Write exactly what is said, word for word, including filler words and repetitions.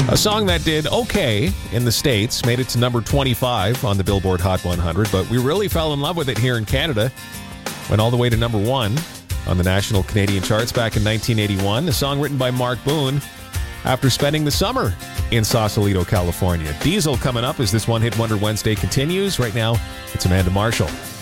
A song that did okay in the States, made it to number twenty-five on the Billboard Hot one hundred, but we really fell in love with it here in Canada. Went all the way to number one on the national Canadian charts back in nineteen eighty-one. A song written by Mark Boone after spending the summer in Sausalito, California. Diesel coming up as this One Hit Wonder Wednesday continues. Right now, it's Amanda Marshall.